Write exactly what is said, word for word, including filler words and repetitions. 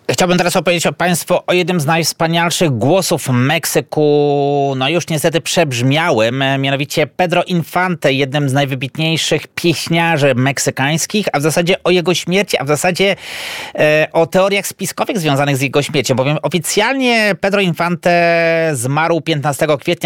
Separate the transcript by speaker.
Speaker 1: Chciałbym teraz opowiedzieć o Państwu o jednym z najwspanialszych głosów Meksyku, no już niestety przebrzmiałym, mianowicie Pedro Infante, jednym z najwybitniejszych pieśniarzy meksykańskich, a w zasadzie o jego śmierci, a w zasadzie e, o teoriach spiskowych związanych z jego śmiercią, bowiem oficjalnie Pedro Infante zmarł piętnastego kwietnia